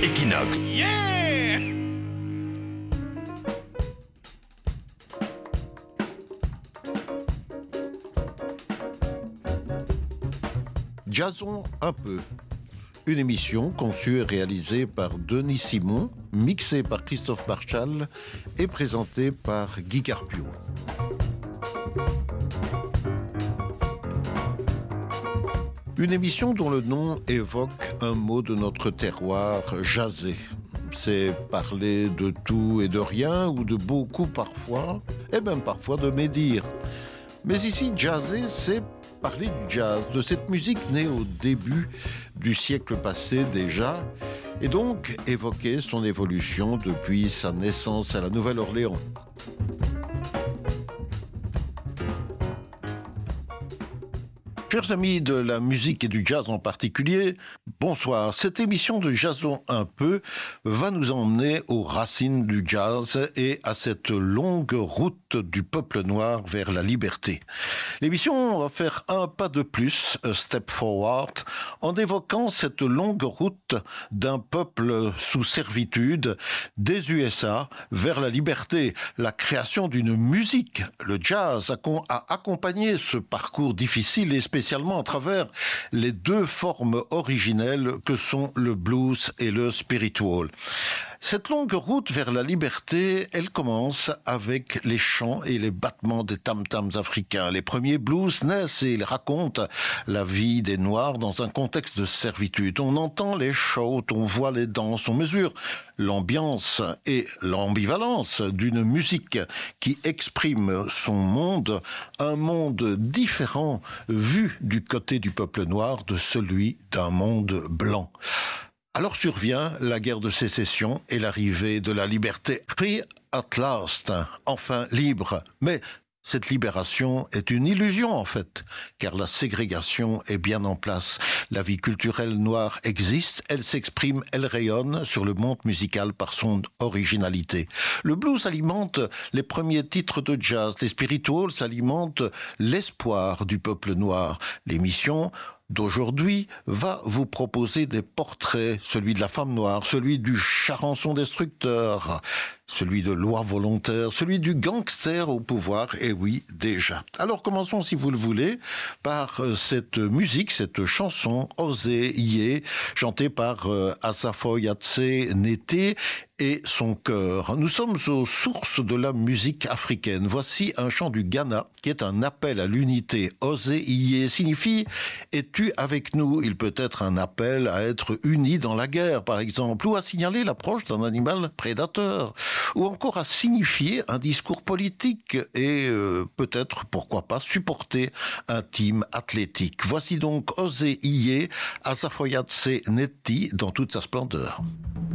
Equinox. Yeah! Jazzons un peu. Une émission conçue et réalisée par Denis Simon, mixée par Christophe Marchal et présentée par Guy Carpio. Une émission dont le nom évoque un mot de notre terroir, jazzer. C'est parler de tout et de rien, ou de beaucoup parfois, et même parfois de médire. Mais ici, jazzer, c'est parler du jazz, de cette musique née au début du siècle passé déjà, et donc évoquer son évolution depuis sa naissance à la Nouvelle-Orléans. Chers amis de la musique et du jazz en particulier, bonsoir. Cette émission de Jazzons un peu va nous emmener aux racines du jazz et à cette longue route du peuple noir vers la liberté. L'émission va faire un pas de plus, a step forward, en évoquant cette longue route d'un peuple sous servitude des USA vers la liberté, la création d'une musique. Le jazz a accompagné ce parcours difficile et spécialement à travers les deux formes originelles que sont le blues et le spiritual. Cette longue route vers la liberté, elle commence avec les chants et les battements des tam-tams africains. Les premiers blues naissent et ils racontent la vie des Noirs dans un contexte de servitude. On entend les shouts, on voit les danses, on mesure l'ambiance et l'ambivalence d'une musique qui exprime son monde, un monde différent vu du côté du peuple noir de celui d'un monde blanc. Alors survient la guerre de sécession et l'arrivée de la liberté. Free at last, enfin libre. Mais cette libération est une illusion en fait, car la ségrégation est bien en place. La vie culturelle noire existe, elle s'exprime, elle rayonne sur le monde musical par son originalité. Le blues alimente les premiers titres de jazz, les spirituals alimentent l'espoir du peuple noir. L'émission d'aujourd'hui va vous proposer des portraits, celui de la femme noire, celui du charançon destructeur, celui de loi volontaire, celui du gangster au pouvoir, et oui, déjà. Alors commençons, si vous le voulez, par cette musique, cette chanson, Osé Yé, chantée par Asafoyatse Nete et son chœur. Nous sommes aux sources de la musique africaine. Voici un chant du Ghana qui est un appel à l'unité. Osé Yé signifie « Es-tu avec nous ?» Il peut être un appel à être unis dans la guerre, par exemple, ou à signaler l'approche d'un animal prédateur, ou encore à signifier un discours politique et peut-être, pourquoi pas, supporter un team athlétique. Voici donc Osé Yé, Asafoyatse Neti dans toute sa splendeur.